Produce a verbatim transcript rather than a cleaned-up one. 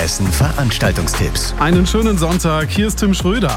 Rheinhessen Veranstaltungstipps. Einen schönen Sonntag, hier ist Tim Schröder.